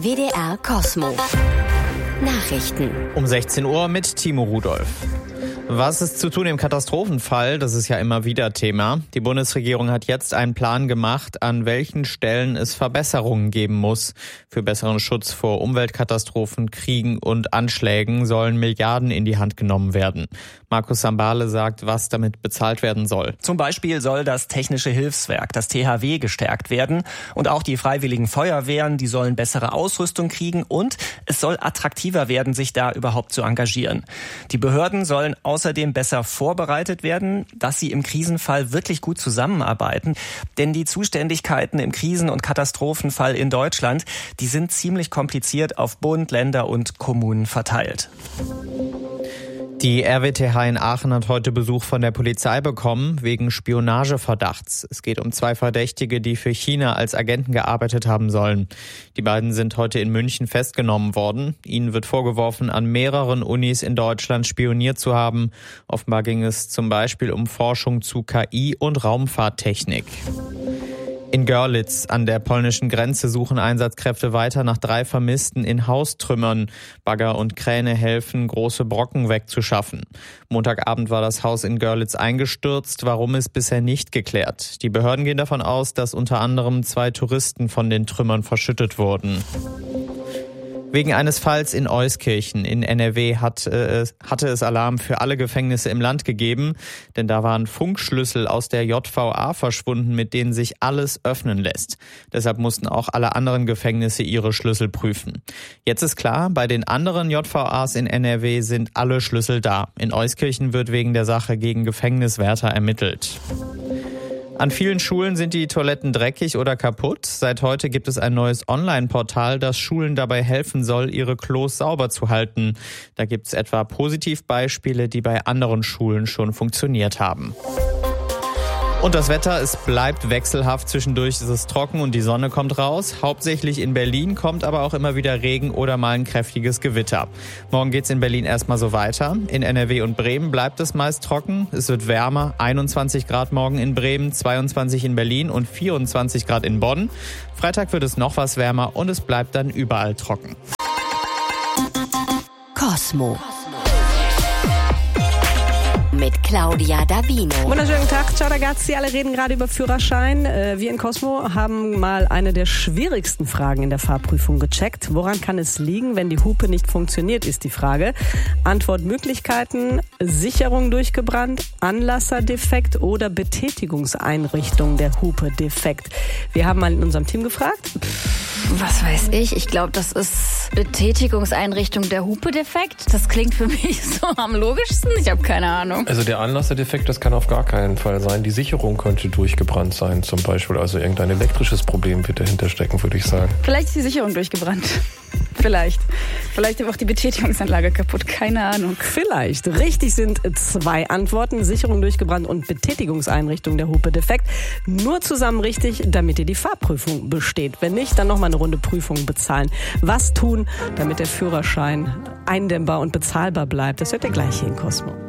WDR Cosmo. Nachrichten. Um 16 Uhr mit Timo Rudolph. Was ist zu tun im Katastrophenfall? Das ist ja immer wieder Thema. Die Bundesregierung hat jetzt einen Plan gemacht, an welchen Stellen es Verbesserungen geben muss. Für besseren Schutz vor Umweltkatastrophen, Kriegen und Anschlägen sollen Milliarden in die Hand genommen werden. Markus Sambale sagt, was damit bezahlt werden soll. Zum Beispiel soll das Technische Hilfswerk, das THW, gestärkt werden. Und auch die freiwilligen Feuerwehren, die sollen bessere Ausrüstung kriegen. Und es soll attraktiver werden, sich da überhaupt zu engagieren. Die Behörden sollen außerdem besser vorbereitet werden, dass sie im Krisenfall wirklich gut zusammenarbeiten. Denn die Zuständigkeiten im Krisen- und Katastrophenfall in Deutschland, die sind ziemlich kompliziert auf Bund, Länder und Kommunen verteilt. Die RWTH in Aachen hat heute Besuch von der Polizei bekommen, wegen Spionageverdachts. Es geht um 2 Verdächtige, die für China als Agenten gearbeitet haben sollen. Die beiden sind heute in München festgenommen worden. Ihnen wird vorgeworfen, an mehreren Unis in Deutschland spioniert zu haben. Offenbar ging es zum Beispiel um Forschung zu KI und Raumfahrttechnik. In Görlitz an der polnischen Grenze suchen Einsatzkräfte weiter nach 3 Vermissten in Haustrümmern. Bagger und Kräne helfen, große Brocken wegzuschaffen. Montagabend war das Haus in Görlitz eingestürzt, warum ist bisher nicht geklärt. Die Behörden gehen davon aus, dass unter anderem 2 Touristen von den Trümmern verschüttet wurden. Wegen eines Falls in Euskirchen in NRW hatte es Alarm für alle Gefängnisse im Land gegeben, denn da waren Funkschlüssel aus der JVA verschwunden, mit denen sich alles öffnen lässt. Deshalb mussten auch alle anderen Gefängnisse ihre Schlüssel prüfen. Jetzt ist klar, bei den anderen JVAs in NRW sind alle Schlüssel da. In Euskirchen wird wegen der Sache gegen Gefängniswärter ermittelt. An vielen Schulen sind die Toiletten dreckig oder kaputt. Seit heute gibt es ein neues Online-Portal, das Schulen dabei helfen soll, ihre Klos sauber zu halten. Da gibt es etwa Positivbeispiele, die bei anderen Schulen schon funktioniert haben. Und das Wetter, es bleibt wechselhaft. Zwischendurch ist es trocken und die Sonne kommt raus. Hauptsächlich in Berlin kommt aber auch immer wieder Regen oder mal ein kräftiges Gewitter. Morgen geht's in Berlin erstmal so weiter. In NRW und Bremen bleibt es meist trocken. Es wird wärmer. 21 Grad morgen in Bremen, 22 in Berlin und 24 Grad in Bonn. Freitag wird es noch was wärmer und es bleibt dann überall trocken. Cosmo. Mit Claudia Davino. Wunderschönen Tag, ciao ragazzi. Alle reden gerade über Führerschein. Wir in Cosmo haben mal eine der schwierigsten Fragen in der Fahrprüfung gecheckt. Woran kann es liegen, wenn die Hupe nicht funktioniert, ist die Frage. Antwortmöglichkeiten: Sicherung durchgebrannt, Anlasserdefekt oder Betätigungseinrichtung der Hupe defekt. Wir haben mal in unserem Team gefragt. Was weiß ich? Ich glaube, das ist Betätigungseinrichtung der Hupe defekt. Das klingt für mich so am logischsten. Ich habe keine Ahnung. Also der Anlasserdefekt, das kann auf gar keinen Fall sein. Die Sicherung könnte durchgebrannt sein zum Beispiel. Also irgendein elektrisches Problem wird dahinter stecken, würde ich sagen. Vielleicht ist die Sicherung durchgebrannt. Vielleicht. Vielleicht auch die Betätigungsanlage kaputt. Keine Ahnung. Vielleicht. Richtig sind 2 Antworten. Sicherung durchgebrannt und Betätigungseinrichtung der Hupe defekt. Nur zusammen richtig, damit ihr die Fahrprüfung besteht. Wenn nicht, dann nochmal eine Runde Prüfung bezahlen. Was tun, damit der Führerschein eindämmbar und bezahlbar bleibt? Das hört ihr gleich hier in Cosmo.